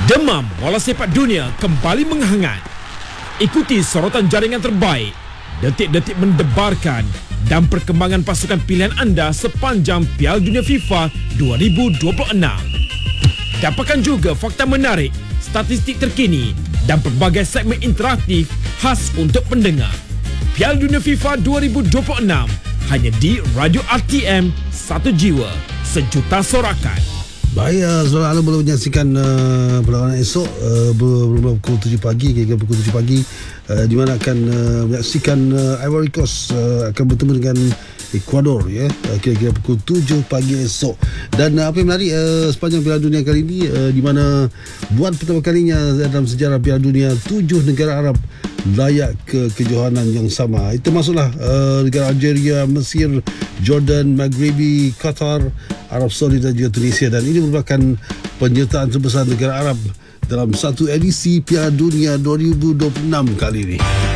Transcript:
Demam bola sepak dunia kembali menghangat. Ikuti sorotan jaringan terbaik, detik-detik mendebarkan dan perkembangan pasukan pilihan anda sepanjang Piala Dunia FIFA 2026. Dapatkan juga fakta menarik, statistik terkini dan pelbagai segmen interaktif khas untuk pendengar. Piala Dunia FIFA 2026 hanya di Radio RTM, satu jiwa, sejuta sorakan. Baik, saudara anda boleh menyaksikan perlawanan esok bermula pukul 7 pagi, kira-kira pukul 7 pagi, di mana akan menyaksikan Ivory Coast akan bertemu dengan Ecuador, ya, kira-kira pukul 7 pagi esok. Dan apa yang menarik sepanjang Piala Dunia kali ini, di mana buat pertama kalinya dalam sejarah Piala Dunia 7 negara Arab layak ke kejohanan yang sama. Itu masuklah negara Algeria, Mesir, Jordan, Maghribi, Qatar, Arab Saudi dan juga Tunisia. Dan ini merupakan penyertaan terbesar negara Arab dalam satu edisi Piala Dunia 2026 kali ini.